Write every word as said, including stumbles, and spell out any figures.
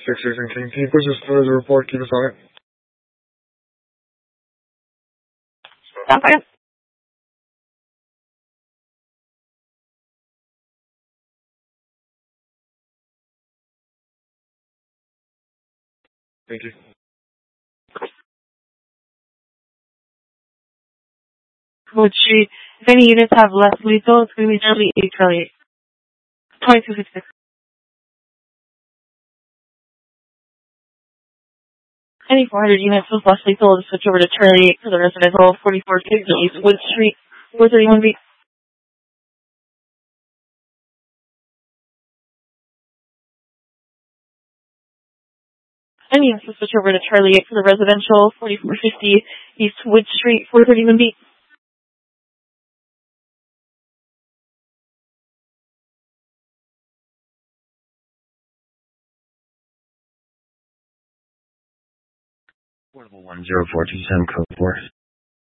Sixers and King. Can you push us through the report? Keep us on it. Stop it. Thank you. Wood Street. If any units have less lethal, it's going to be Charlie eight, Charlie eight. twenty-two fifty-six. Any four hundred units with less lethal to switch over to Charlie eight for the residential, forty-four fifty East Wood Street, four thirty-one B. Any units to switch over to Charlie eight for the residential, forty-four fifty East Wood Street, four thirty-one B. Portable one zero four two seven code four.